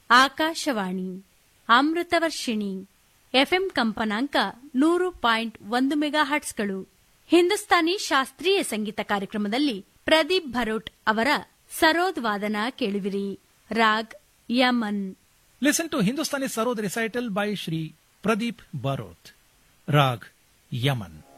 Akashvani Amritavarshini FM ಕಂಪನಾಂಕ 100.1 ಮೆಗಾಹರ್ಟ್ಸ್ಗಳು. ಹಿಂದೂಸ್ತಾನಿ ಶಾಸ್ತ್ರೀಯ ಸಂಗೀತ ಕಾರ್ಯಕ್ರಮದಲ್ಲಿ ಪ್ರದೀಪ್ ಭರೋಟ್ ಅವರ ಸರೋದ್ ವಾದನ ಕೇಳುವಿರಿ. Raag Yaman. Listen to Hindustani Sarod recital by Shri Pradeep Barot. Rag Yaman.